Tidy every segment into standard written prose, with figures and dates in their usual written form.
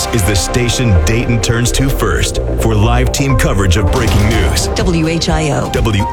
is the station Dayton turns to first for live team coverage of breaking news. WHIO.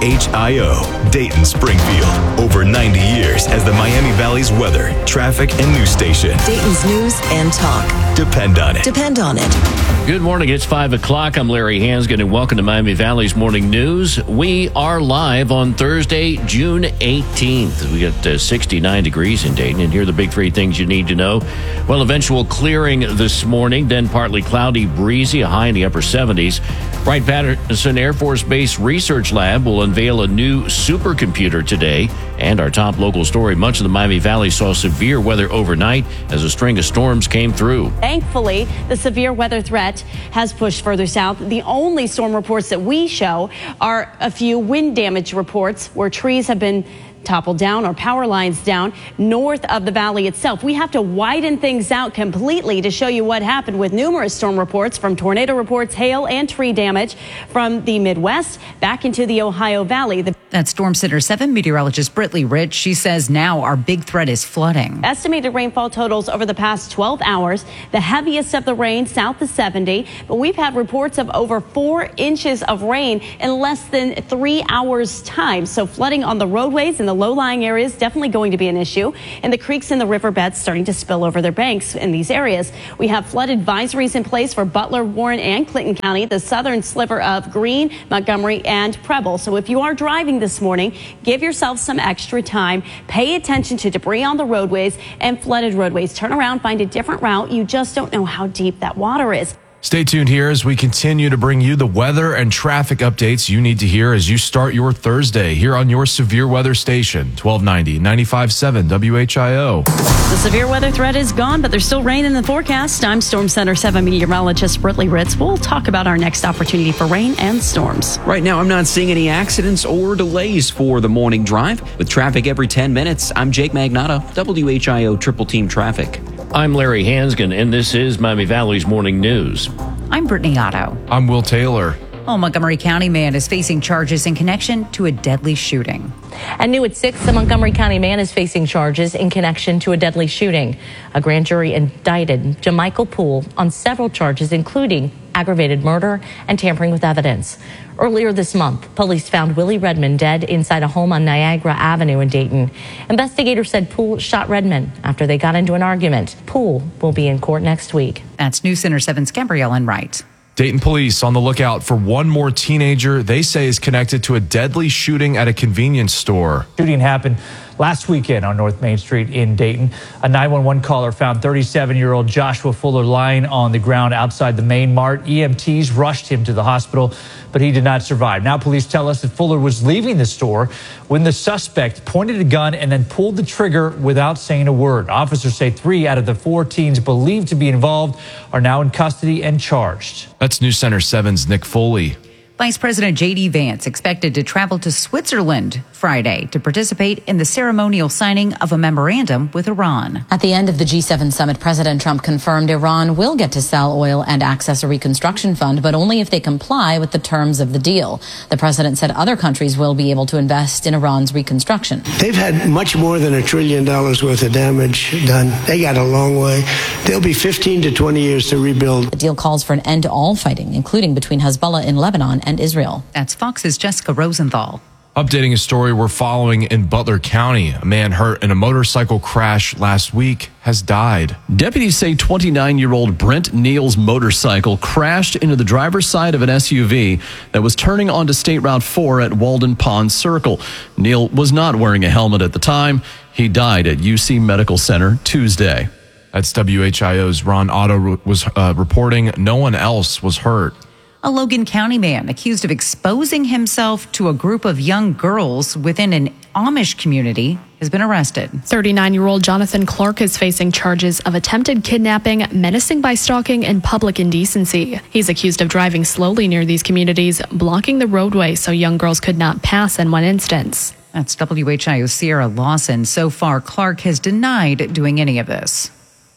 WHIO, Dayton Springfield. Over 90 years as the Miami Valley's weather, traffic, and news station. Dayton's news and talk. Depend on it. Depend on it. Good morning. It's 5 o'clock. I'm Larry Hansgen, and welcome to Miami Valley's Morning News. We are live on Thursday, June 18th. We got 69 degrees in Dayton, and here are the big three things you need to know. Well, eventual clearing this morning, then partly cloudy, breezy, a high in the upper 70s. Wright-Patterson Air Force Base Research Lab will unveil a new supercomputer today. And our top local story, much of the Miami Valley saw severe weather overnight as a string of storms came through. Thankfully, the severe weather threat has pushed further south. The only storm reports that we show are a few wind damage reports where trees have been toppled down or power lines down north of the valley itself. We have to widen things out completely to show you what happened with numerous storm reports, from tornado reports, hail and tree damage from the Midwest back into the Ohio Valley. That's Storm Center 7 meteorologist Britley Rich. She says now our big threat is flooding. Estimated rainfall totals over the past 12 hours, the heaviest of the rain south of 70, but we've had reports of over 4 inches of rain in less than 3 hours time. So flooding on the roadways and the low-lying areas definitely going to be an issue, and the creeks and the riverbeds starting to spill over their banks in these areas. We have flood advisories in place for Butler, Warren, and Clinton County, the southern sliver of Greene, Montgomery, and Preble. So if you are driving this morning, give yourself some extra time. Pay attention to debris on the roadways and flooded roadways. Turn around, find a different route. You just don't know how deep that water is. Stay tuned here as we continue to bring you the weather and traffic updates you need to hear as you start your Thursday here on your severe weather station, 1290, 95.7 WHIO. The severe weather threat is gone, but there's still rain in the forecast. I'm Storm Center 7 meteorologist Britley Ritz. We'll talk about our next opportunity for rain and storms. Right now, I'm not seeing any accidents or delays for the morning drive. With traffic every 10 minutes, I'm Jake Magnotta, WHIO Triple Team Traffic. I'm Larry Hansgen, and this is Miami Valley's Morning News. I'm Brittany Otto. I'm Will Taylor. A Montgomery County man is facing charges in connection to a deadly shooting. And new at 6, the Montgomery County man is facing charges in connection to a deadly shooting. A grand jury indicted Jamichael Poole on several charges, including aggravated murder and tampering with evidence. Earlier this month, police found Willie Redmond dead inside a home on Niagara Avenue in Dayton. Investigators said Poole shot Redmond after they got into an argument. Poole will be in court next week. That's News Center 7's Gabrielle and Wright. Dayton police on the lookout for one more teenager they say is connected to a deadly shooting at a convenience store. Shooting happened last weekend on North Main Street in Dayton. A 911 caller found 37-year-old Joshua Fuller lying on the ground outside the Main Mart. EMTs rushed him to the hospital, but he did not survive. Now police tell us that Fuller was leaving the store when the suspect pointed a gun and then pulled the trigger without saying a word. Officers say 3 out of the 4 teens believed to be involved are now in custody and charged. That's News Center 7's Nick Foley. Vice President J.D. Vance expected to travel to Switzerland Friday to participate in the ceremonial signing of a memorandum with Iran. At the end of the G7 summit, President Trump confirmed Iran will get to sell oil and access a reconstruction fund, but only if they comply with the terms of the deal. The president said other countries will be able to invest in Iran's reconstruction. They've had much more than $1 trillion worth of damage done. They got a long way. They'll be 15 to 20 years to rebuild. The deal calls for an end to all fighting, including between Hezbollah in Lebanon and Israel. That's Fox's Jessica Rosenthal. Updating a story we're following in Butler County. A man hurt in a motorcycle crash last week has died. Deputies say 29-year-old Brent Neal's motorcycle crashed into the driver's side of an SUV that was turning onto State Route 4 at Walden Pond Circle. Neal was not wearing a helmet at the time. He died at UC Medical Center Tuesday. That's WHIO's Ron Otto was reporting. No one else was hurt. A Logan County man accused of exposing himself to a group of young girls within an Amish community has been arrested. 39-year-old Jonathan Clark is facing charges of attempted kidnapping, menacing by stalking, and public indecency. He's accused of driving slowly near these communities, blocking the roadway so young girls could not pass in one instance. That's WHIO's Sierra Lawson. So far, Clark has denied doing any of this.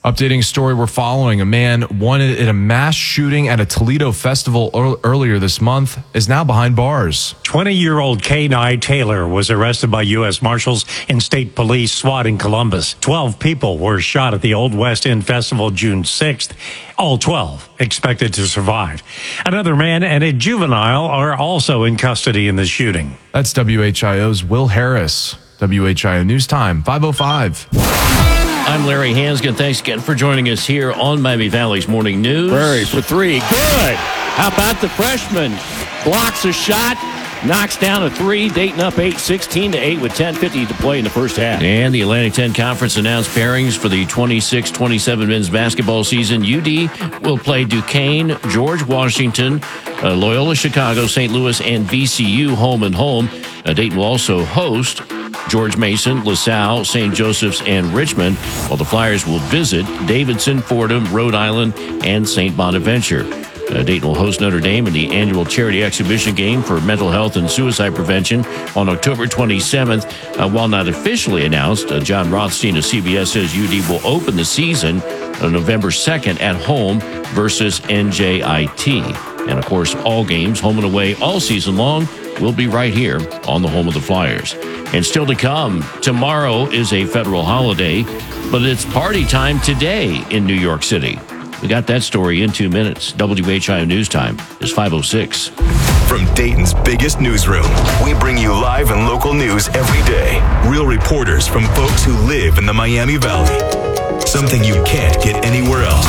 Updating story we're following. A man wanted in a mass shooting at a Toledo festival earlier this month is now behind bars. 20-year-old K-Nye Taylor was arrested by U.S. Marshals and State Police SWAT in Columbus. 12 people were shot at the Old West End Festival June 6th. All 12 expected to survive. Another man and a juvenile are also in custody in the shooting. That's WHIO's Will Harris. WHIO News Time, 5:05. I'm Larry Hansgen. Thanks again for joining us here on Miami Valley's Morning News. Murray for three. Good. How about the freshman? Blocks a shot, knocks down a three. Dayton up 16-8 with 10:50 to play in the first half. And the Atlantic 10 Conference announced pairings for the 26-27 men's basketball season. UD will play Duquesne, George Washington, Loyola Chicago, St. Louis, and VCU home and home. Dayton will also host George Mason, LaSalle, St. Joseph's, and Richmond, while the Flyers will visit Davidson, Fordham, Rhode Island, and St. Bonaventure. Dayton will host Notre Dame in the annual charity exhibition game for mental health and suicide prevention on October 27th. While not officially announced, John Rothstein of CBS says UD will open the season on November 2nd at home versus NJIT. And, of course, all games, home and away, all season long, will be right here on the home of the Flyers. And still to come, tomorrow is a federal holiday, but it's party time today in New York City. We got that story in 2 minutes. WHIO News Time is 5:06. From Dayton's biggest newsroom, we bring you live and local news every day. Real reporters from folks who live in the Miami Valley. Something you can't get anywhere else.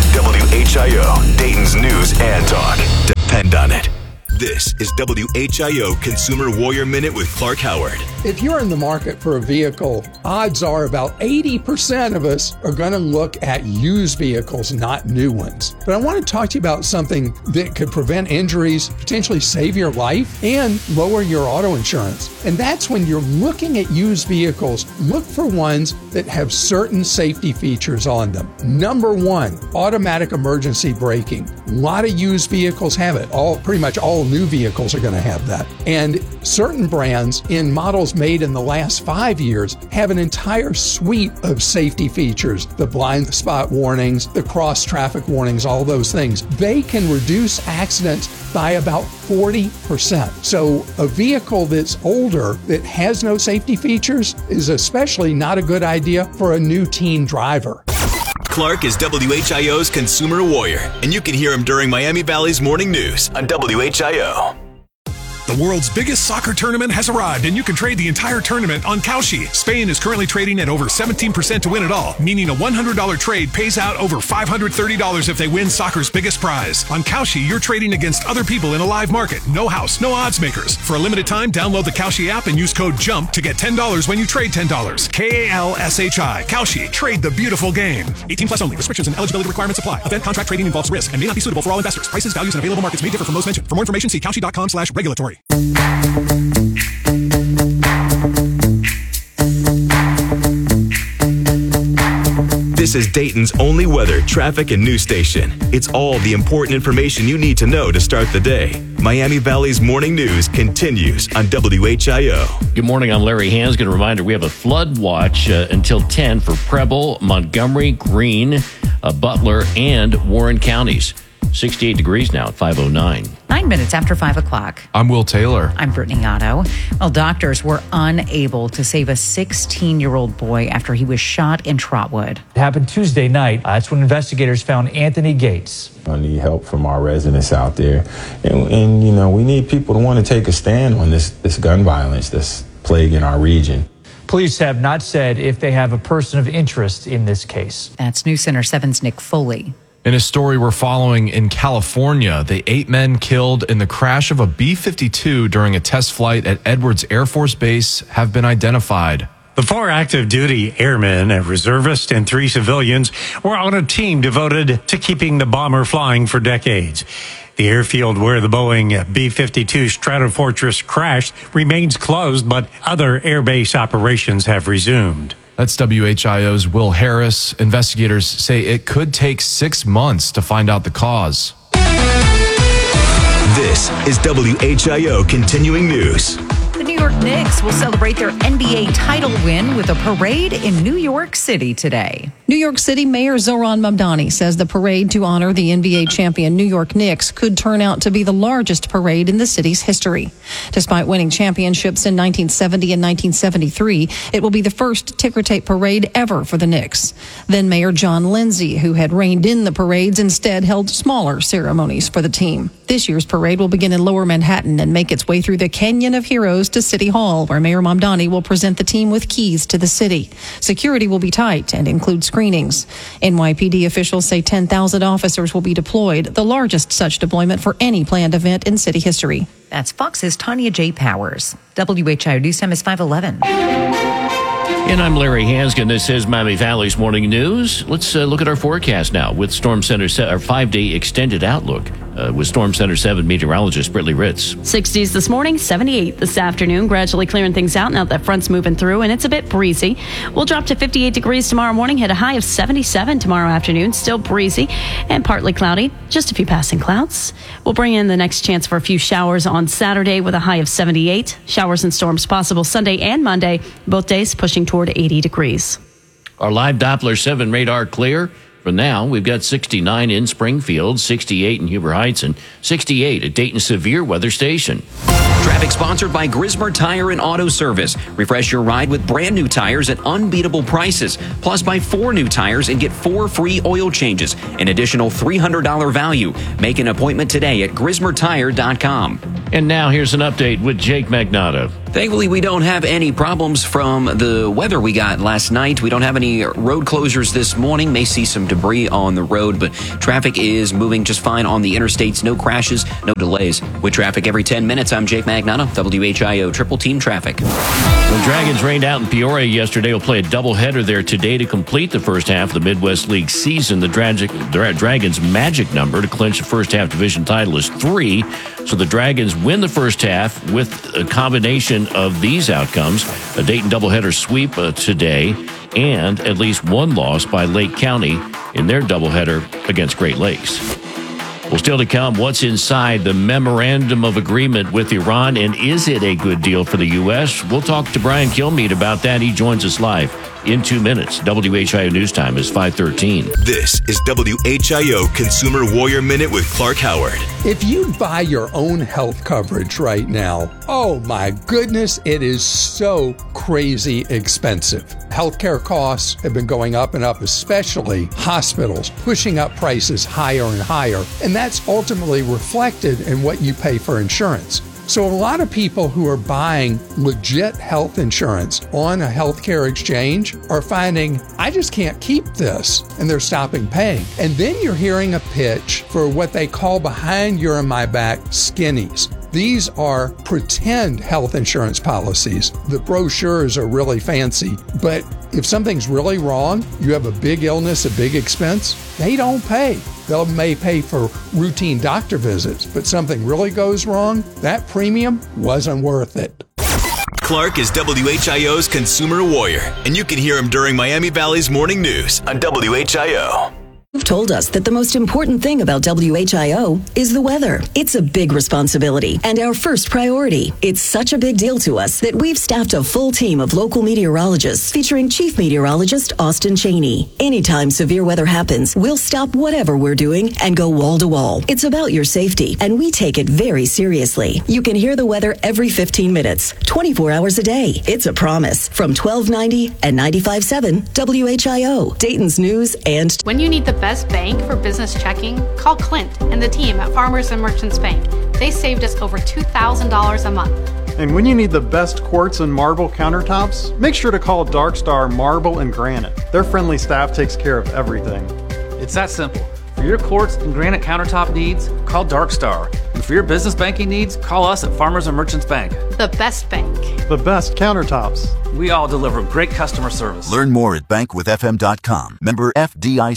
WHIO, Dayton's news and talk. Depend on it. This is WHIO Consumer Warrior Minute with Clark Howard. If you're in the market for a vehicle, odds are about 80% of us are going to look at used vehicles, not new ones. But I want to talk to you about something that could prevent injuries, potentially save your life, and lower your auto insurance. And that's when you're looking at used vehicles, look for ones that have certain safety features on them. Number one, automatic emergency braking. A lot of used vehicles have it. Pretty much all new vehicles are going to have that. And certain brands in models made in the last 5 years have an entire suite of safety features. The blind spot warnings, the cross traffic warnings, all those things. They can reduce accidents by about 40%. So a vehicle that's older that has no safety features is especially not a good idea for a new teen driver. Clark is WHIO's Consumer Warrior, and you can hear him during Miami Valley's Morning News on WHIO. The world's biggest soccer tournament has arrived, and you can trade the entire tournament on Kalshi. Spain is currently trading at over 17% to win it all, meaning a $100 trade pays out over $530 if they win soccer's biggest prize. On Kalshi, you're trading against other people in a live market. No house, no odds makers. For a limited time, download the Kalshi app and use code JUMP to get $10 when you trade $10. KALSHI. Kalshi. Trade the beautiful game. 18 plus only. Restrictions and eligibility requirements apply. Event contract trading involves risk and may not be suitable for all investors. Prices, values, and available markets may differ from those mentioned. For more information, see kalshi.com/regulatory. This is Dayton's only weather, traffic, and news station. It's all the important information you need to know to start the day. Miami Valley's Morning News continues on WHIO. Good morning, I'm Larry Hansgen. A reminder, we have a flood watch until 10 for Preble, Montgomery, Greene, Butler, and Warren counties. 68 degrees now at 5:09. 9 minutes after 5 o'clock. I'm Will Taylor. I'm Brittany Otto. Well, doctors were unable to save a 16-year-old boy after he was shot in Trotwood. It happened Tuesday night. That's when investigators found Anthony Gates. I need help from our residents out there. And you know, we need people to want to take a stand on this gun violence that's plaguing our region. Police have not said if they have a person of interest in this case. That's News Center 7's Nick Foley. In a story we're following in California, the 8 men killed in the crash of a B-52 during a test flight at Edwards Air Force Base have been identified. The 4 active duty airmen, a reservist, and 3 civilians were on a team devoted to keeping the bomber flying for decades. The airfield where the Boeing B-52 Stratofortress crashed remains closed, but other airbase operations have resumed. That's WHIO's Will Harris. Investigators say it could take 6 months to find out the cause. This is WHIO Continuing News. The New York Knicks will celebrate their NBA title win with a parade in New York City today. New York City Mayor Zoran Mamdani says the parade to honor the NBA champion New York Knicks could turn out to be the largest parade in the city's history. Despite winning championships in 1970 and 1973, it will be the first ticker-tape parade ever for the Knicks. Then Mayor John Lindsay, who had reined in the parades, instead held smaller ceremonies for the team. This year's parade will begin in Lower Manhattan and make its way through the Canyon of Heroes to City Hall, where Mayor Mamdani will present the team with keys to the city. Security will be tight and include screenings. NYPD officials say 10,000 officers will be deployed, the largest such deployment for any planned event in city history. That's Fox's Tanya J. Powers. WHIO News Time is 5:11. And I'm Larry Hansgen. This is Miami Valley's Morning News. Let's look at our forecast now with Storm Center, our 5-day extended outlook with Storm Center 7 meteorologist Brittany Ritz. 60s this morning, 78 this afternoon, gradually clearing things out now that front's moving through, and it's a bit breezy. We'll drop to 58 degrees tomorrow morning, hit a high of 77 tomorrow afternoon, still breezy and partly cloudy, just a few passing clouds. We'll bring in the next chance for a few showers on Saturday with a high of 78. Showers and storms possible Sunday and Monday, both days pushing toward 80 degrees. Our live Doppler 7 radar clear. For now, we've got 69 in Springfield, 68 in Huber Heights, and 68 at Dayton Severe Weather Station. Traffic sponsored by Grismer Tire and Auto Service. Refresh your ride with brand new tires at unbeatable prices. Plus, buy 4 new tires and get 4 free oil changes. An additional $300 value. Make an appointment today at GrismerTire.com. And now here's an update with Jake Magnotta. Thankfully, we don't have any problems from the weather we got last night. We don't have any road closures this morning. May see some debris on the road, but traffic is moving just fine on the interstates. No crashes, no delays. With traffic every 10 minutes, I'm Jake Magnotta, WHIO Triple Team Traffic. The Dragons rained out in Peoria yesterday. Will play a doubleheader there today to complete the first half of the Midwest League season. The Dragons' magic number to clinch the first half division title is 3. So the Dragons win the first half with a combination of these outcomes: a Dayton doubleheader sweep today, and at least one loss by Lake County in their doubleheader against Great Lakes. Well, still to come, what's inside the memorandum of agreement with Iran, and is it a good deal for the U.S.? We'll talk to Brian Kilmeade about that. He joins us live in 2 minutes. WHIO News Time is 5:13. This is WHIO Consumer Warrior Minute with Clark Howard. If you buy your own health coverage right now, oh my goodness, it is so crazy expensive. Healthcare costs have been going up and up, especially hospitals, pushing up prices higher and higher. And that's ultimately reflected in what you pay for insurance. So a lot of people who are buying legit health insurance on a healthcare exchange are finding, I just can't keep this, and they're stopping paying. And then you're hearing a pitch for what they call behind your and my back skinnies. These are pretend health insurance policies. The brochures are really fancy, but if something's really wrong, you have a big illness, a big expense, they don't pay. They may pay for routine doctor visits, but something really goes wrong, that premium wasn't worth it. Clark is WHIO's Consumer Warrior, and you can hear him during Miami Valley's Morning News on WHIO. You've told us that the most important thing about WHIO is the weather. It's a big responsibility and our first priority. It's such a big deal to us that we've staffed a full team of local meteorologists featuring Chief Meteorologist Austin Cheney. Anytime severe weather happens, we'll stop whatever we're doing and go wall to wall. It's about your safety, and we take it very seriously. You can hear the weather every 15 minutes, 24 hours a day. It's a promise. From 1290 and 95.7 WHIO, Dayton's News and... When you need the best bank for business checking, call Clint and the team at Farmers and Merchants Bank. They saved us over $2,000 a month. And when you need the best quartz and marble countertops, make sure to call Dark Star Marble and Granite. Their friendly staff takes care of everything. It's that simple. For your quartz and granite countertop needs, call Dark Star. And for your business banking needs, call us at Farmers and Merchants Bank. The best bank. The best countertops. We all deliver great customer service. Learn more at bankwithfm.com. Member FDIC.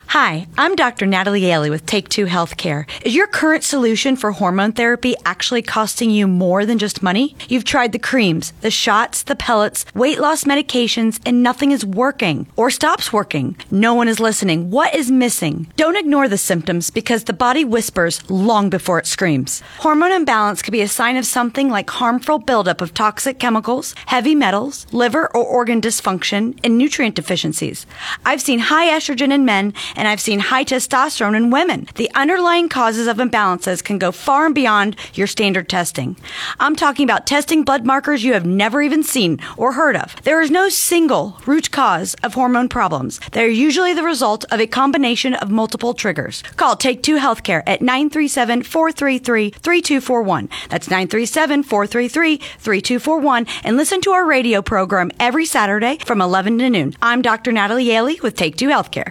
Hi, I'm Dr. Natalie Yaley with Take Two Healthcare. Is your current solution for hormone therapy actually costing you more than just money? You've tried the creams, the shots, the pellets, weight loss medications, and nothing is working or stops working. No one is listening. What is missing? Don't ignore the symptoms because the body whispers long before it screams. Hormone imbalance could be a sign of something like harmful buildup of toxic chemicals, heavy metals, liver or organ dysfunction, and nutrient deficiencies. I've seen high estrogen in men, and I've seen high testosterone in women. The underlying causes of imbalances can go far and beyond your standard testing. I'm talking about testing blood markers you have never even seen or heard of. There is no single root cause of hormone problems. They're usually the result of a combination of multiple triggers. Call Take Two Healthcare at 937-433-3241. That's 937-433-3241, and listen to our radio program every Saturday from 11 to noon. I'm Dr. Natalie Yaley with Take Two Healthcare.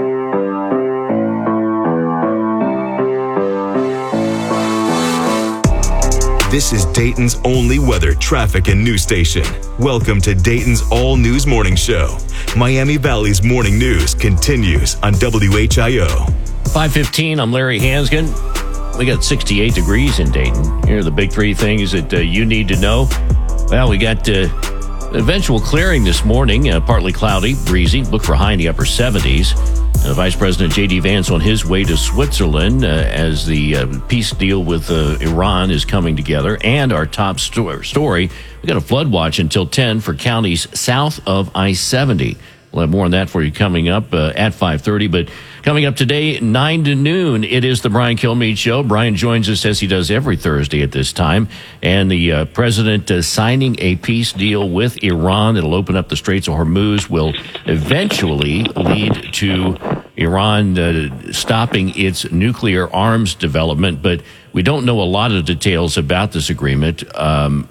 This is Dayton's only weather, traffic, and news station. Welcome to Dayton's All News Morning Show. Miami Valley's morning news continues on WHIO. 5:15, I'm Larry Hansgen. We got 68 degrees in Dayton. Here are the big three things that you need to know. Well, we got eventual clearing this morning, partly cloudy, breezy. Look for high in the upper 70s. Vice President J.D. Vance on his way to Switzerland as the peace deal with Iran is coming together. And our top story, we got a flood watch until 10 for counties south of I-70. We'll have more on that for you coming up at 5:30. But coming up today, 9 to noon, it is the Brian Kilmeade Show. Brian joins us as he does every Thursday at this time. And the president signing a peace deal with Iran that'll open up the Straits of Hormuz will eventually lead to Iran stopping its nuclear arms development. But we don't know a lot of details about this agreement. What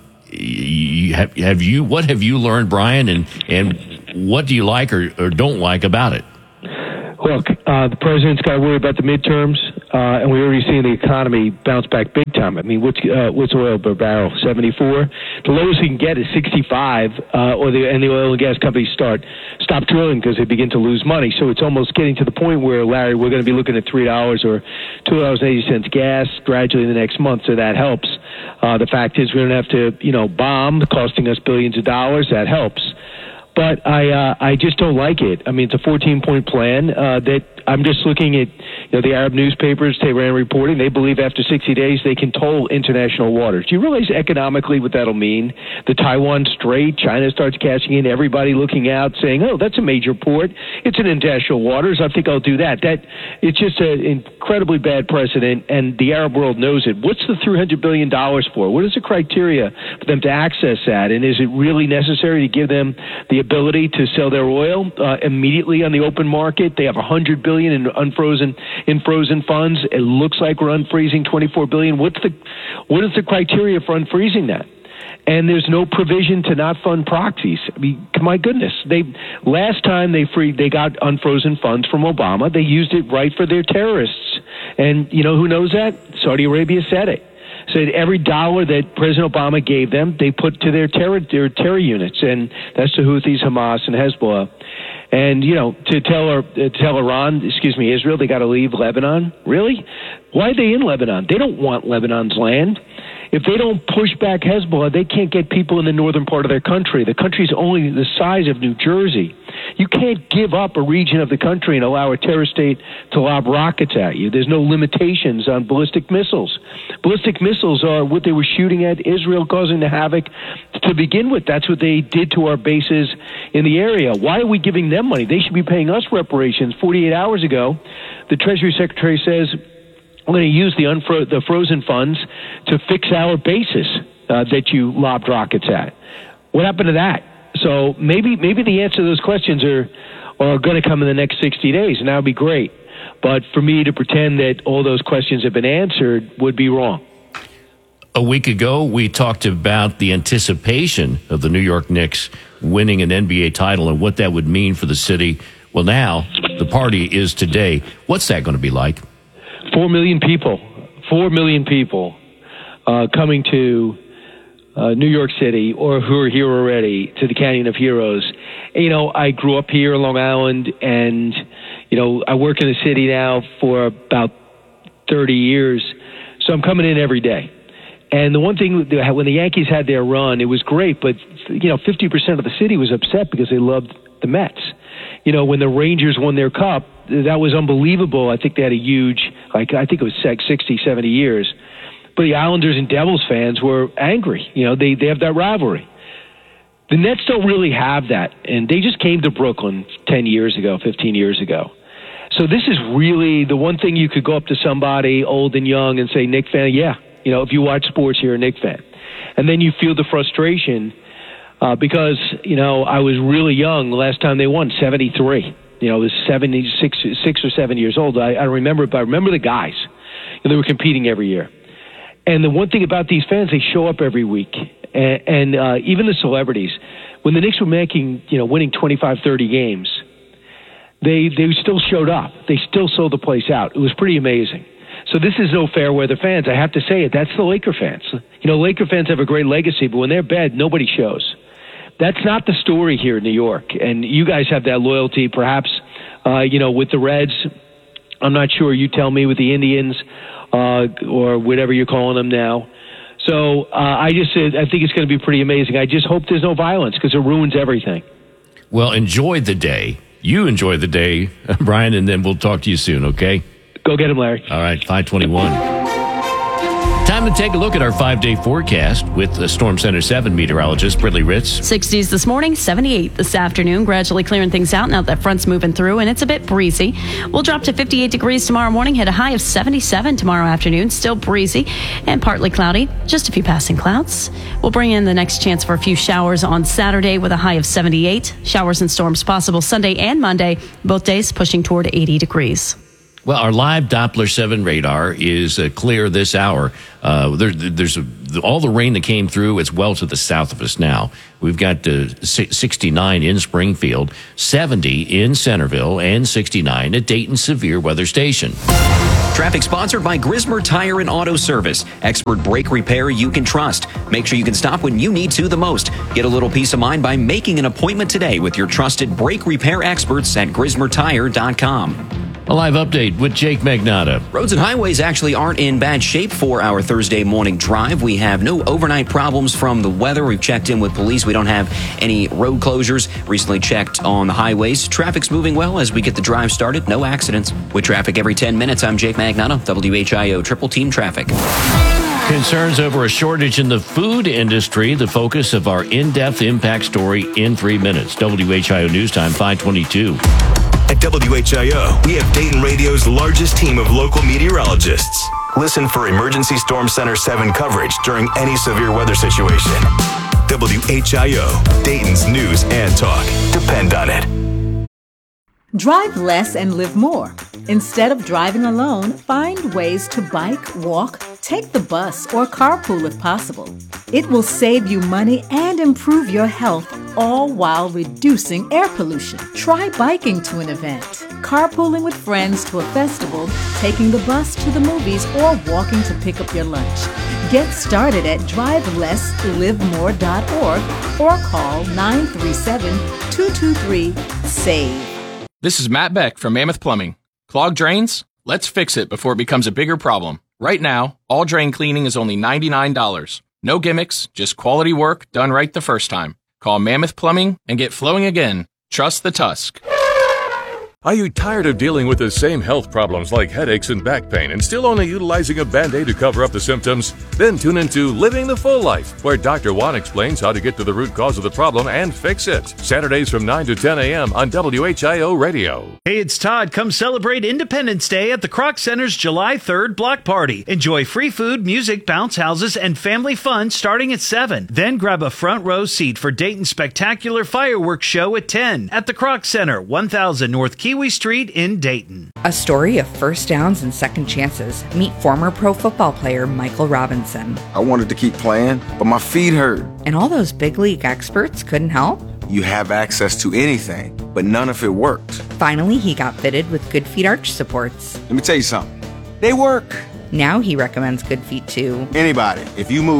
have you learned, Brian, and what do you like or don't like about it? Look, the president's got to worry about the midterms, and we already see the economy bounce back big time. I mean, what's oil per barrel? 74. The lowest we can get is 65, and the oil and gas companies stop drilling because they begin to lose money. So it's almost getting to the point where, Larry, we're going to be looking at $3 or $2.80 gas gradually in the next month. So that helps. The fact is, we don't have to, bomb, costing us billions of dollars. That helps. But I just don't like it. I mean, it's a 14-point plan that I'm just looking at, the Arab newspapers, Tehran reporting, they believe after 60 days they can toll international waters. Do you realize economically what that'll mean? The Taiwan Strait, China starts cashing in, everybody looking out saying, oh, that's a major port. It's in international waters. I think I'll do that. It's just an incredibly bad precedent, and the Arab world knows it. What's the $300 billion for? What is the criteria for them to access that? And is it really necessary to give them the ability to sell their oil immediately on the open market? They have $100 billion in frozen funds. It looks like we're unfreezing $24 billion. What is the criteria for unfreezing that? And there's no provision to not fund proxies. I mean, my goodness, last time they got unfrozen funds from Obama, they used it right for their terrorists. And you know who knows that? Saudi Arabia said it. Said every dollar that President Obama gave them, they put to their terror units, and that's the Houthis, Hamas, and Hezbollah. And to tell Israel, they got to leave Lebanon. Really? Why are they in Lebanon? They don't want Lebanon's land. If they don't push back Hezbollah, they can't get people in the northern part of their country. The country's only the size of New Jersey. You can't give up a region of the country and allow a terror state to lob rockets at you. There's no limitations on ballistic missiles. Ballistic missiles are what they were shooting at Israel, causing the havoc to begin with. That's what they did to our bases in the area. Why are we giving them money? They should be paying us reparations. 48 hours ago, the Treasury Secretary says, we're going to use the frozen funds to fix our bases that you lobbed rockets at. What happened to that? So maybe the answer to those questions are going to come in the next 60 days, and that would be great. But for me to pretend that all those questions have been answered would be wrong. A week ago, we talked about the anticipation of the New York Knicks winning an NBA title and what that would mean for the city. Well, now the party is today. What's that going to be like? 4 million people coming to New York City or who are here already to the Canyon of Heroes. You know, I grew up here in Long Island, and, you know, I work in the city now for about 30 years, so I'm coming in every day. And the one thing, when the Yankees had their run, it was great, but, you know, 50% of the city was upset because they loved the Mets. You know, when the Rangers won their cup, that was unbelievable. I think they had a huge, I think it was 60, 70 years. But the Islanders and Devils fans were angry. You know, they have that rivalry. The Nets don't really have that, and they just came to Brooklyn 10 years ago, 15 years ago. So this is really the one thing you could go up to somebody old and young and say, Knick fan, yeah. You know, if you watch sports, you're a Knick fan. And then you feel the frustration because, you know, I was really young the last time they won, 73. You know, I was 6 or 7 years old. I remember it, but I remember the guys. And they were competing every year. And the one thing about these fans, they show up every week. And even the celebrities, when the Knicks were winning 25, 30 games, they still showed up. They still sold the place out. It was pretty amazing. So this is no fair weather fans. I have to say it. That's the Laker fans. You know, Laker fans have a great legacy, but when they're bad, nobody shows. That's not the story here in New York. And you guys have that loyalty, perhaps, with the Reds. I'm not sure. You tell me, with the Indians or whatever you're calling them now. So I think it's going to be pretty amazing. I just hope there's no violence because it ruins everything. Well, enjoy the day. You enjoy the day, Brian, and then we'll talk to you soon, okay? Go get him, Larry. All right, 5:21. Time to take a look at our 5-day forecast with the Storm Center 7 meteorologist, Brittany Ritz. 60s this morning, 78 this afternoon. Gradually clearing things out now that front's moving through, and it's a bit breezy. We'll drop to 58 degrees tomorrow morning, hit a high of 77 tomorrow afternoon. Still breezy and partly cloudy, just a few passing clouds. We'll bring in the next chance for a few showers on Saturday with a high of 78. Showers and storms possible Sunday and Monday, both days pushing toward 80 degrees. Well, our live Doppler 7 radar is clear this hour. There's all the rain that came through. It's well to the south of us now. We've got 69 in Springfield, 70 in Centerville, and 69 at Dayton Severe Weather Station. Traffic sponsored by Grismer Tire and Auto Service. Expert brake repair you can trust. Make sure you can stop when you need to the most. Get a little peace of mind by making an appointment today with your trusted brake repair experts at GrismerTire.com. A live update with Jake Magnotta. Roads and highways actually aren't in bad shape for our Thursday morning drive. We have no overnight problems from the weather. We've checked in with police. We don't have any road closures. Recently checked on the highways. Traffic's moving well as we get the drive started. No accidents. With traffic every 10 minutes, I'm Jake Magnotta, WHIO Triple Team Traffic. Concerns over a shortage in the food industry, the focus of our in-depth impact story in 3 minutes. WHIO News Time, 5:22. At WHIO, we have Dayton Radio's largest team of local meteorologists. Listen for Emergency Storm Center 7 coverage during any severe weather situation. WHIO, Dayton's news and talk. Depend on it. Drive less and live more. Instead of driving alone, find ways to bike, walk, take the bus, or carpool if possible. It will save you money and improve your health, all while reducing air pollution. Try biking to an event, carpooling with friends to a festival, taking the bus to the movies, or walking to pick up your lunch. Get started at drivelesslivemore.org or call 937-223-SAVE. This is Matt Beck from Mammoth Plumbing. Clogged drains? Let's fix it before it becomes a bigger problem. Right now, all drain cleaning is only $99. No gimmicks, just quality work done right the first time. Call Mammoth Plumbing and get flowing again. Trust the Tusk. Are you tired of dealing with the same health problems like headaches and back pain and still only utilizing a Band-Aid to cover up the symptoms? Then tune into Living the Full Life, where Dr. Juan explains how to get to the root cause of the problem and fix it. Saturdays from 9 to 10 a.m. on WHIO Radio. Hey, it's Todd. Come celebrate Independence Day at the Kroc Center's July 3rd block party. Enjoy free food, music, bounce houses, and family fun starting at 7. Then grab a front row seat for Dayton's spectacular fireworks show at 10 at the Kroc Center, 1000 North Kiwi Street in Dayton. A story of first downs and second chances. Meet former pro football player Michael Robinson. I wanted to keep playing, but my feet hurt. And all those big league experts couldn't help? You have access to anything, but none of it worked. Finally, he got fitted with Good Feet arch supports. Let me tell you something. They work. Now he recommends Good Feet to anybody. If you move,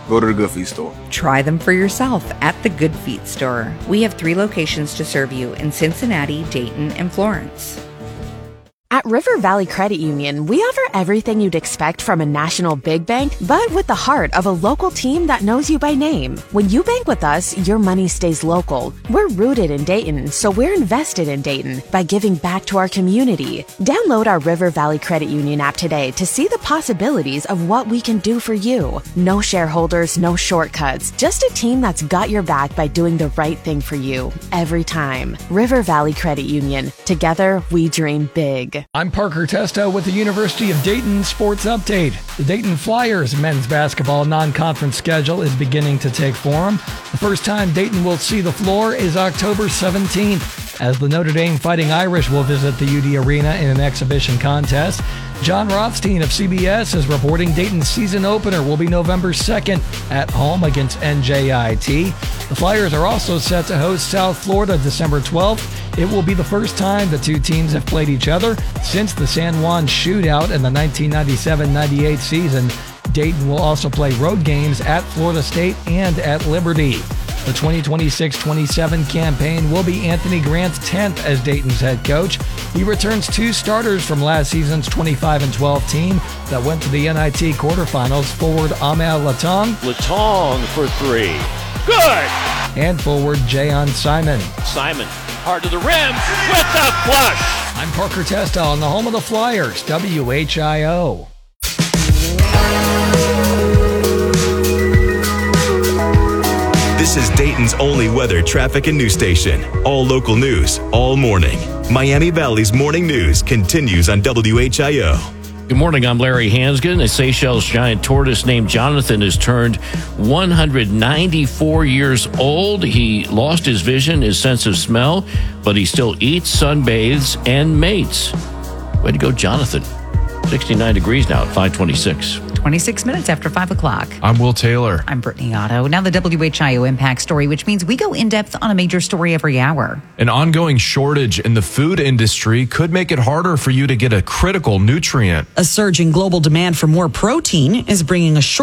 go to the Good Feet store. Try them for yourself at the Good Feet store. We have 3 locations to serve you in Cincinnati, Dayton, and Florence. At River Valley Credit Union, we offer everything you'd expect from a national big bank, but with the heart of a local team that knows you by name. When you bank with us, your money stays local. We're rooted in Dayton, so we're invested in Dayton by giving back to our community. Download our River Valley Credit Union app today to see the possibilities of what we can do for you. No shareholders, no shortcuts, just a team that's got your back by doing the right thing for you every time. River Valley Credit Union. Together, we dream big. I'm Parker Testo with the University of Dayton Sports Update. The Dayton Flyers men's basketball non-conference schedule is beginning to take form. The first time Dayton will see the floor is October 17th, as the Notre Dame Fighting Irish will visit the UD Arena in an exhibition contest. John Rothstein of CBS is reporting Dayton's season opener will be November 2nd at home against NJIT. The Flyers are also set to host South Florida December 12th. It will be the first time the two teams have played each other since the San Juan shootout in the 1997-98 season. Dayton will also play road games at Florida State and at Liberty. The 2026-27 campaign will be Anthony Grant's 10th as Dayton's head coach. He returns 2 starters from last season's 25-12 team that went to the NIT quarterfinals. Forward Amel Latong. Latong for 3. Good! And forward Jayon Simon. Simon, hard to the rim with the flush. I'm Parker Testa on the home of the Flyers, WHIO. This is Dayton's only weather, traffic, and news station. All local news, all morning. Miami Valley's morning news continues on WHIO. Good morning, I'm Larry Hansgen. A Seychelles giant tortoise named Jonathan has turned 194 years old. He lost his vision, his sense of smell, but he still eats, sunbathes, and mates. Way to go, Jonathan. 69 degrees now at 526. 26 minutes after 5 o'clock. I'm Will Taylor. I'm Brittany Otto. Now the WHIO Impact Story, which means we go in depth on a major story every hour. An ongoing shortage in the food industry could make it harder for you to get a critical nutrient. A surge in global demand for more protein is bringing a shortage